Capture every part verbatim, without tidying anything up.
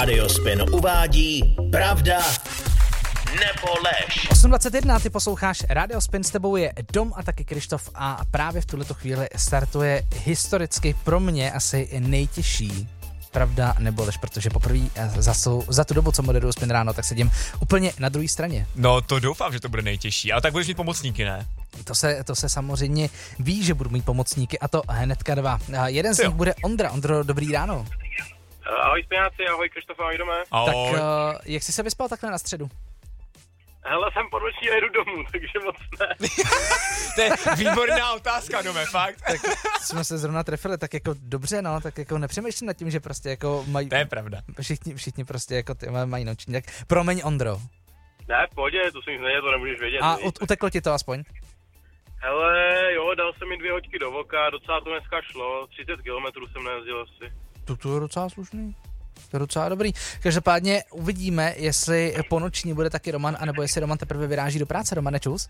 Rádio Spin uvádí pravda nebo lež. osm dvacet jedna, ty posloucháš Rádio Spin, s tebou je Dom a taky Krištof a právě v tuhleto chvíli startuje historicky pro mě asi nejtěžší pravda nebo lež, protože poprvé za, za tu dobu, co moderuju Spin ráno, tak sedím úplně na druhé straně. No to doufám, že to bude nejtěžší, ale tak budeš mít pomocníky, ne? To se, to se samozřejmě ví, že budu mít pomocníky a to hnedka dva. Jeden z nich bude Ondra. Ondro, dobrý ráno. Ahoj Spináci, ahoj Krištof, ahoj Dome. Ahoj. Tak uh, jak jsi se vyspal takhle na středu? Hele, jsem po noční a jedu domů, takže moc ne. To je výborná otázka, Dome, fakt. Tak jsme se zrovna trefili, tak jako dobře, no, tak jako nepřemýšlím nad tím, že prostě jako mají... To je pravda. Všichni, všichni prostě jako ty mají noční, tak promiň Ondro. Ne, v pohodě, to jsem nic neděl, to nemůžeš vědět. A ut, uteklo ti to aspoň? Hele, jo, dal jsem mi dvě hoďky do voka, docela to dneska šlo, třicet kilometrů jsem nejezdil asi. To, to je docela slušný. To je docela dobrý. Každopádně uvidíme, jestli po noční bude taky Roman, anebo jestli Roman teprve vyráží do práce. Romane, čus?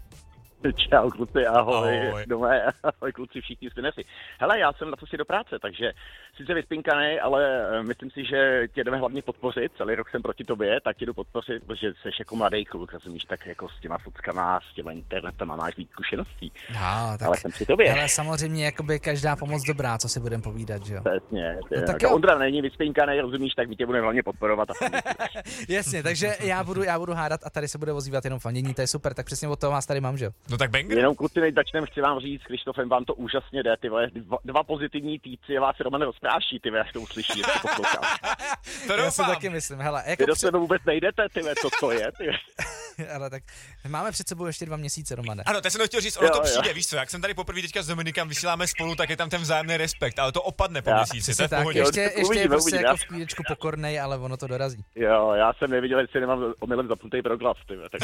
Čau kluci, ahoj, ahoj. Doma, ahoj kluci, všichni spinesi. Hele, já jsem na cestě do práce, takže sice vyspinkanej, ale myslím si, že tě jdeme hlavně podpořit, celý rok jsem proti tobě, tak tě jdu podpořit, protože jsi jako mladý kluk, rozumíš, tak jako s těma fotkama, s těma internetama máš víc zkušeností. No, tak, ale jsem při tobě. Ale samozřejmě jakoby každá pomoc dobrá, co si budeme povídat, že jo? Přesně, No, tak no, jo. Ondra není vyspinkanej, rozumíš, tak my tě budeme hlavně podporovat. A Jasně, takže já budu, já budu hádat a tady se bude ozývat jenom fanění, to je super, tak přesně od toho vás tady mám, že jo? No tak banger. Jenom kluci, než začneme, chci vám říct, s Krištofem vám to úžasně jde, ty vole, dva, dva pozitivní týpci, vás Roman rozpráší, ty vole, až to uslyší, jak to poslouchám. To Já si doufám. taky myslím, hele, Vy jako do při... sebe vůbec nejdete, ty vole, co to je, ty vole. ale tak máme před sebou ještě dva měsíce, Romane. Ano, teď jsem to chtěl říct, ono Jo, to jo. přijde, víš co, jak jsem tady poprvé teďka s Dominikem vysíláme spolu, tak je tam ten vzájemný respekt, ale to opadne po Já. měsíci, to je v Tak, pohodě. ještě, Jo, ještě je uvidíme, prostě uvidíme. jako v chvíličku pokornej, ale ono to dorazí. Jo, já jsem neviděl, jestli nemám omylem zapnutý proglas, ty vole, tak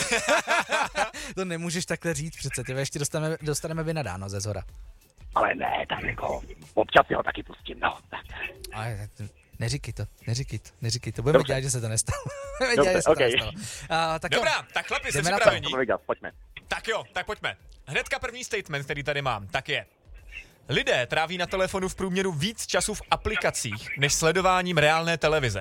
To nemůžeš takhle říct přece, ty ještě dostaneme, dostaneme vynadáno ze zhora. ale ne, tak jako, občas si ho taky pustím, no. Tak. Ale neříkej to, neříkej to, neříkej to, budeme Dobře. dělat, že se to nestalo. Budeme Dobře, dělat, že se to okej. nestalo. A, tak jo. Dobrá, tak chlapi, jste Jdeme na to. připravení? Kolega, pojďme. Tak jo, tak pojďme. Hnedka první statement, který tady mám, tak je. Lidé tráví na telefonu v průměru víc času v aplikacích, než sledováním reálné televize.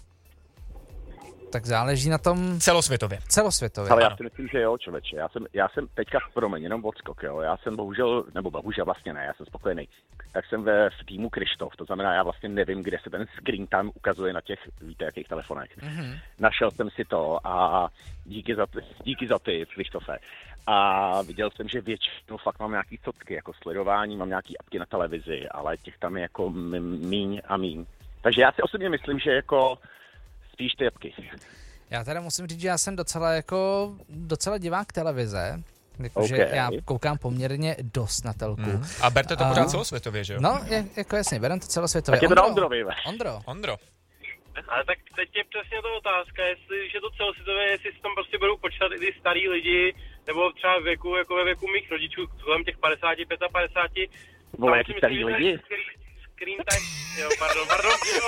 Tak záleží na tom Celosvětově. celosvětově. Ale já Ano. si myslím, že jo, člověče, já jsem, já jsem teďka, promiň, jenom odskok, jo, já jsem bohužel, nebo bohužel vlastně ne, já jsem spokojený, tak jsem ve v týmu Krištof, to znamená, já vlastně nevím, kde se ten screen time ukazuje na těch, víte, jakých telefonech. Mm-hmm. Našel jsem si to a díky za, díky za ty, Krištofe. A viděl jsem, že většinou fakt mám nějaký socky, jako sledování, mám nějaký apky na televizi, ale těch tam je jako míň a míň. Takže já si osobně myslím, že jako spíš ty apky. Já teda musím říct, že já jsem docela jako, docela divák televize, jakože Okay. já koukám poměrně dost na telku. Hmm. A berte to A- pořád celosvětově, že jo? No, je, jako jasně, berem to celosvětově. Tak je to na Ondrovi, ve. Ondro, Ondro. Ale tak teď je přesně to otázka, jestli, že to celosvětové, jestli si tam prostě budou počítat i ty starý lidi, nebo třeba v věku, jako ve věku mých rodičů, kolem těch padesát, padesát pět. Vole, jaký starý lidi? Screen time, jo, pardon, pardon, jo.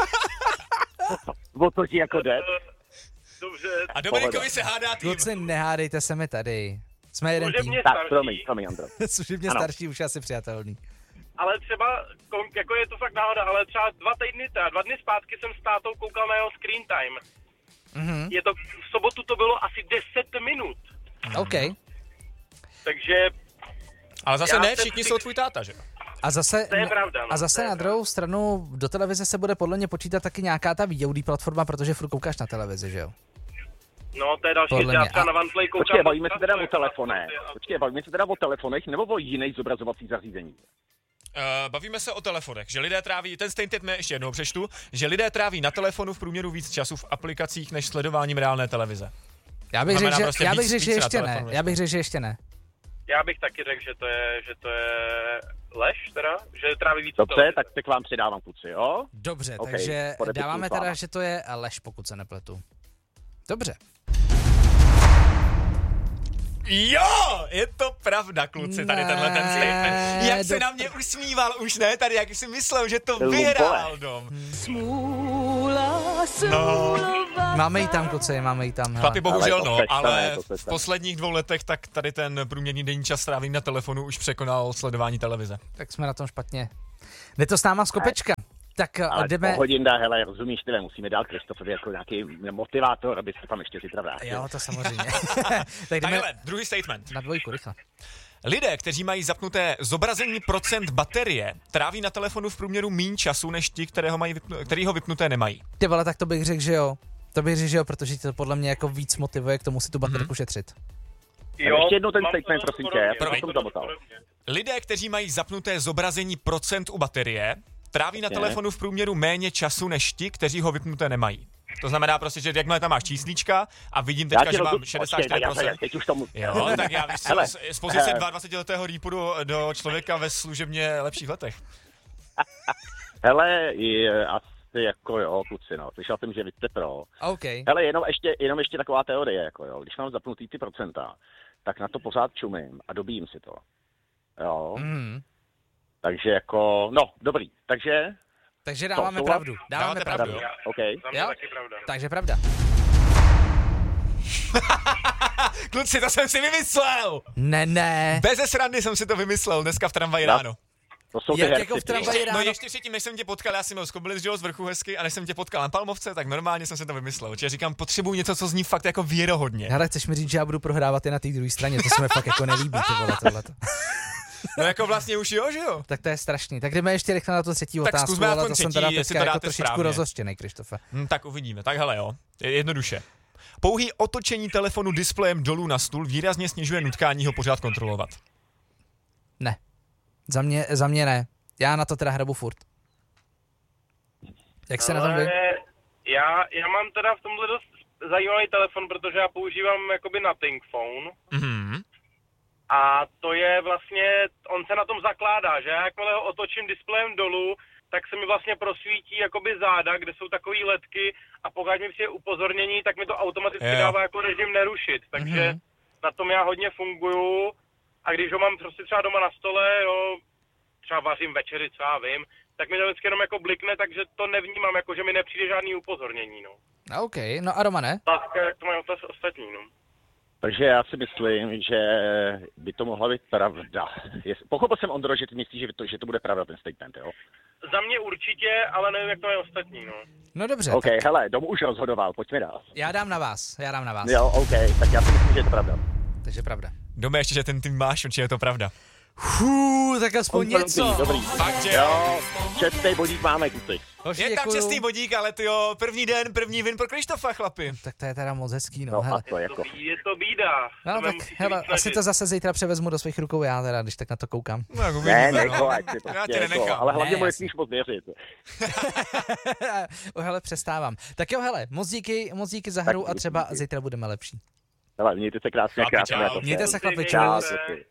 O to ti jako jde? Dobře, A Dominikovi se hádá tým. kluci, nehádejte se mi tady. Jsme jeden tým. služebně Tak, starší, promiň, promiň, Andro. Služebně Ano. starší už je asi přijatelný. ale třeba, kon- jako je to fakt náhoda, ale třeba dva týdny, teda dva dny zpátky jsem s tátou koukal na jeho screen time. Mhm. Je to, v sobotu to bylo asi deset minut, OK. takže Ale zase Já ne, jsem všichni si- jsou tvůj táta, že jo? A zase, To je pravda, no, a zase to je na pravda. druhou stranu do televize se bude podle mě počítat taky nějaká ta V O D platforma, protože furt koukáš na televizi, že jo? no, to je další Podle věc, já mě. třeba A- na OnePlay koukám. Počkej, bavíme se občas, teda to o je telefonech. vlastně- Počkej, bavíme se teda o telefonech nebo o jiných zobrazovacích zařízeních? Uh, bavíme se o telefonech, že lidé tráví, ten statement mě ještě jednou přečtu, že lidé tráví na telefonu v průměru víc času v aplikacích, než sledováním reálné televize. Já bych Znamená řekl, že, prostě já bych víc- řekl, že víc na ještě ne. telefonu, než Já bych na- řekl, že ještě ne. Já bych taky řekl, že to je, že to je lež teda, že tráví víc Dobře, televize. tak teď vám předávám kluci, jo? Dobře, OK, takže podepisuju dáváme s váma. teda, že to je lež, pokud se nepletu. Dobře. Jo, je to pravda, kluci, tady tenhle ten statement. Jak se do- na mě usmíval už, ne, tady, jak si myslel, že to Byl vyhrál, Dom. Smůla, smůla. Máme ji tam, kluci, máme ji tam. hele. Chlapi, bohužel Ale to no, přestane, ale to v přestane. posledních dvou letech tak tady ten průměrný denní čas strávený na telefonu už překonal sledování televize. Tak jsme na tom špatně. Jde to s náma z kopečka. Tak Ale jdeme... hodinda, hele, rozumíš, tyhle, musíme dát Krištofovi jako nějaký motivátor, aby se tam ještě zítra vrátil. Jo, to samozřejmě. Tak jdeme Takhle, druhý statement. na dvojku, rychle. Lidé, kteří mají zapnuté zobrazení procent baterie, tráví na telefonu v průměru méně času, než ti, kterého mají vypnu- který ho vypnuté nemají. Ty vole, tak to bych řekl, že jo. To bych řekl, že jo, protože tě to podle mě jako víc motivuje k tomu si tu baterku šetřit. Jo, ještě jednou ten mám to statement, dost prosím tě, podobně, já Promiň. jsem zamotal. Lidé, kteří mají zapnuté zobrazení procent u baterie, tráví na Jasně. telefonu v průměru méně času, než ti, kteří ho vypnuté nemají. To znamená prostě, že jakmile tam máš číslíčka a vidím Já teďka, ti že mám rozum- šedesát počkej, čtyři tak já procent. se- teď už tomu... Jo, tak já víš co, Hele, z, z pozice eh, dvacetiletého rýpu do, do člověka ve služebně lepších letech. Hele, je, asi jako jo, kluci, no, slyšel jsem, že vy jste pro. OK. Hele, jenom ještě, jenom ještě taková teorie, jako jo, když mám zapnutý ty procenta, tak na to pořád čumím a dobijím si to. Jo, Mm. takže jako, no, dobrý, takže, Takže dáváme souhlas? pravdu. Dáváme Dáváte pravdu. pravdu. OK. Za mě Jo? taky pravda. Takže pravda. Kluci, to jsem si vymyslel! Ne, ne. Beze srandy jsem si to vymyslel dneska v tramvaji Já- ráno. To jsou ty Jak herci, jako v ty tramvaji vole. ráno? No ještě předtím, než jsem tě potkal, já jsem měl skoblic, že jo, z vrchu hezky, a než jsem tě potkal na Palmovce, tak normálně jsem si to vymyslel. Čiže říkám, potřebuji něco, co zní fakt jako věrohodně. Hele, chceš mi říct, že já budu prohrávat i na té druhé straně, to se mi fakt jako nelíbí, ty vole, tohleto. No jako vlastně už jo, že jo? Tak to je strašný. Tak jdeme ještě rychle na tu třetí Tak otázku, zkusme ale aspoň to jsem třetí, teda jestli teďka to jako dáte trošičku správně. rozhořčenej, Krištofe. Hm, tak uvidíme, tak hele jo, Je- jednoduše. Pouhý otočení telefonu displejem dolů na stůl výrazně snižuje nutkání ho pořád kontrolovat. Ne. Za mě, za mě ne. Já na to teda hrabu furt. Jak se na tom vy? Ale já, já mám teda v tomhle dost zajímavý telefon, protože já používám jakoby Nothing Phone. Mhm. A to je vlastně, on se na tom zakládá, že já jakmile ho otočím displejem dolů, tak se mi vlastně prosvítí jakoby záda, kde jsou takový ledky a pokud mi přijde upozornění, tak mi to automaticky Jo. dává jako režim nerušit. Takže Mhm. mm-hmm. na tom já hodně funguju a když ho mám prostě třeba doma na stole, jo, třeba vařím večeři, co já vím, tak mi to vždycky jenom jako blikne, takže to nevnímám, jako že mi nepřijde žádný upozornění, no. OK, no a Romane? Tak jak to mají ostatní, no. Takže já si myslím, že by to mohla být pravda. Jest, pochopil jsem, Ondro, že ty myslíš, že to, že to bude pravda, ten statement, jo? Za mě určitě, ale nevím, jak to mají ostatní, no. No dobře, OK, tak hele, Dom už rozhodoval, pojďme dál. já dám na vás, já dám na vás. Jo, OK, tak já si myslím, že je to pravda. Takže pravda. Dome ještě, že ten tým máš, určitě je to pravda. Fů, tak aspoň něco. Dobrý. Fakt, že Jo, čestný bodík máme, kluci. Hoši, Je tam děkuju. čestný bodík, ale ty jo, první den, první vin pro Krištofa, chlapi. Tak to je teda moc hezký, no, No hele. a to jako. Je to bída. No To tak musíte hele, víc asi snažit. to zase zítra převezmu do svých rukou já teda, když tak na to koukám. No, jak Ne, uvidíme, ne, no. to ať si Já prostě, tě jako, nenechám. ale hlavně Ne, mu jasně. nesmíš moc věřit. O, hele, přestávám. Tak jo, hele, moc díky, moc díky za hru a třeba zítra budeme lepší. Hele, mějte se krásně, Chlapi, krásně. čau. jako Mějte všem. se, chlapi, Čau, čus. kluci.